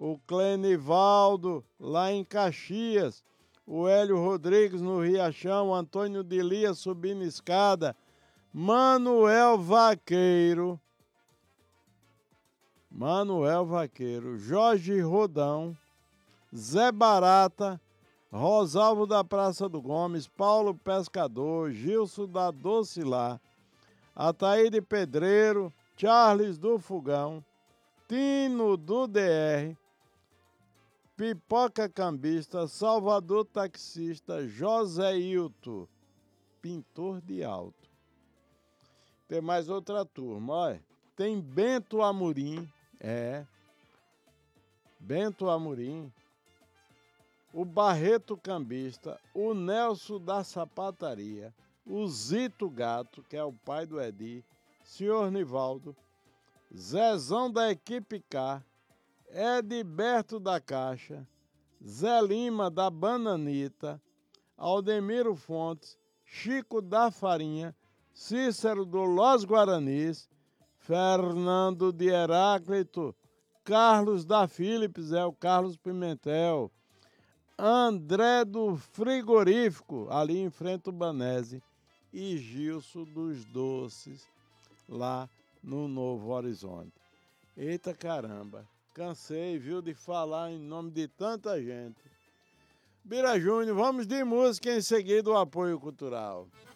o Clenivaldo, lá em Caxias, o Hélio Rodrigues no Riachão, Antônio de Lia subindo escada, Manuel Vaqueiro, Jorge Rodão, Zé Barata, Rosalvo da Praça do Gomes, Paulo Pescador, Gilson da Docilá, Ataíde Pedreiro, Charles do Fogão, Tino do DR, Pipoca Cambista, Salvador Taxista, José Hilton, Pintor de Alto. Tem mais outra turma, olha. Tem Bento Amorim, Bento Amorim, o Barreto Cambista, o Nelson da Sapataria, o Zito Gato, que é o pai do Edi, Senhor Nivaldo, Zezão da Equipe K, Edberto da Caixa, Zé Lima da Bananita, Aldemiro Fontes, Chico da Farinha, Cícero do Los Guaranis, Fernando de Heráclito, Carlos da Philips, é o Carlos Pimentel, André do Frigorífico, ali em frente ao Banese, e Gilson dos Doces, lá no Novo Horizonte. Eita caramba, cansei, viu, de falar em nome de tanta gente. Bira Júnior, vamos de música, em seguida o apoio cultural.